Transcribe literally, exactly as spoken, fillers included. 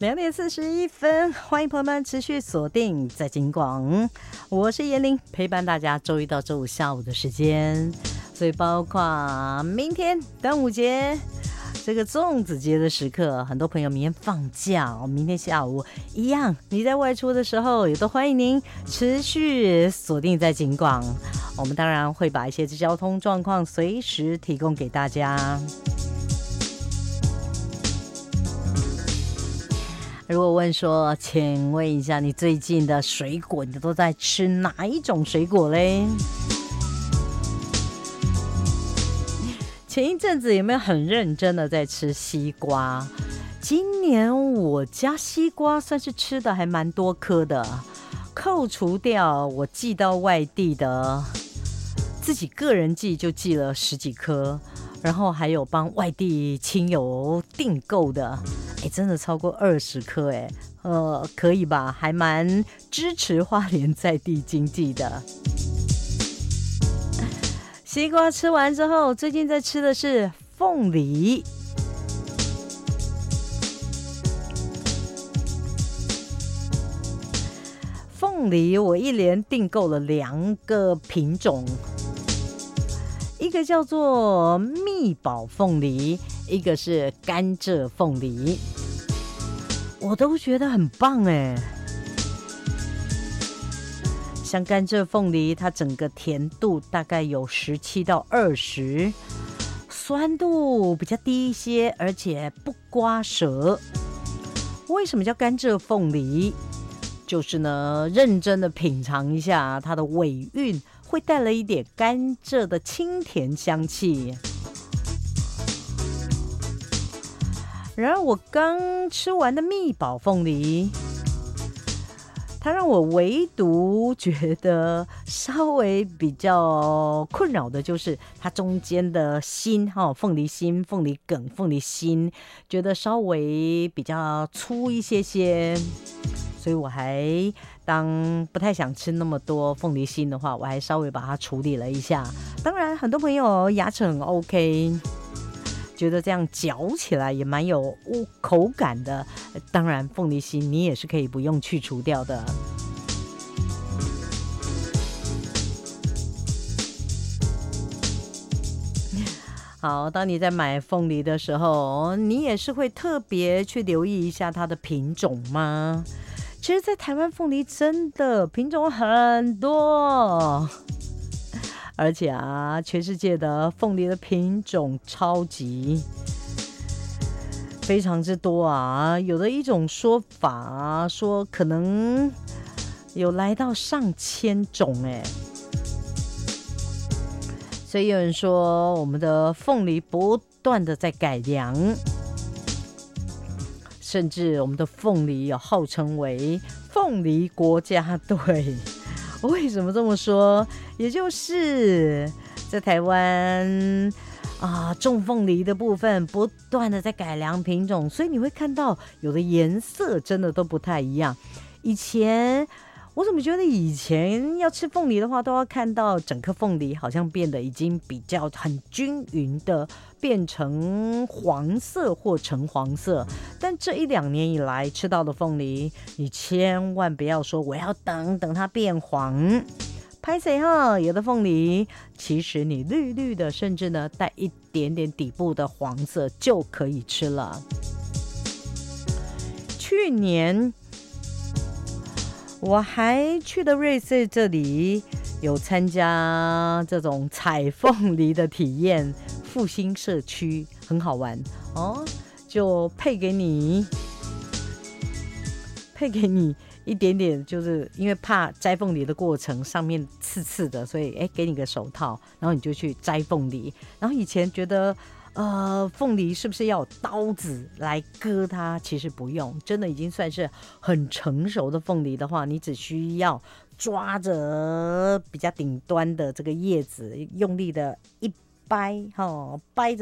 两点四十一分，欢迎朋友们持续锁定在金广，我是严玲，陪伴大家周一到周五下午的时间。所以包括明天端午节这个粽子节的时刻，很多朋友明天放假，明天下午一样，你在外出的时候也都欢迎您持续锁定在金广。我们当然会把一些交通状况随时提供给大家。如果问说，请问一下，你最近的水果你都在吃哪一种水果嘞？前一阵子有没有很认真的在吃西瓜？今年我家西瓜算是吃的还蛮多颗的，扣除掉我寄到外地的，自己个人寄就寄了十几颗，然后还有帮外地亲友订购的，哎，真的超过二十颗，哎，呃，可以吧？还蛮支持花莲在地经济的。西瓜吃完之后，最近在吃的是凤梨。凤梨我一连订购了两个品种，一个叫做蜜宝凤梨，一个是甘蔗凤梨，我都觉得很棒哎。像甘蔗凤梨，它整个甜度大概有十七到二十，酸度比较低一些，而且不刮舌。为什么叫甘蔗凤梨？就是呢，认真的品尝一下它的尾韵，会带了一点甘蔗的清甜香气。然而我刚吃完的蜜宝凤梨，它让我唯独觉得稍微比较困扰的就是它中间的心，凤梨心、凤梨梗、凤梨心，觉得稍微比较粗一些些，所以我还当不太想吃那么多凤梨心的话，我还稍微把它处理了一下。当然很多朋友牙齿很 OK，觉得这样嚼起来也蛮有口感的，当然凤梨心你也是可以不用去除掉的。好，当你在买凤梨的时候，你也是会特别去留意一下它的品种吗？其实在台湾凤梨真的品种很多，而且啊，全世界的凤梨的品种超级非常之多啊！有的一种说法、啊、说可能有来到上千种哎，所以有人说我们的凤梨不断的在改良，甚至我们的凤梨有号称为凤梨国家队。为什么这么说？也就是在台湾啊，种凤梨的部分不断的在改良品种，所以你会看到有的颜色真的都不太一样。以前我怎么觉得以前要吃凤梨的话，都要看到整颗凤梨好像变得已经比较很均匀的变成黄色或橙黄色，但这一两年以来吃到的凤梨，你千万不要说我要等等它变黄。拍谁哈？有的凤梨其实你绿绿的，甚至呢带一点点底部的黄色就可以吃了。去年我还去的瑞士这里有参加这种采凤梨的体验，复兴社区很好玩哦，就配给你配给你一点点，就是因为怕摘凤梨的过程上面刺刺的，所以哎给你个手套，然后你就去摘凤梨。然后以前觉得呃，凤梨是不是要有刀子来割它？其实不用，真的已经算是很成熟的凤梨的话，你只需要抓着比较顶端的这个叶子，用力的一掰，哦，掰着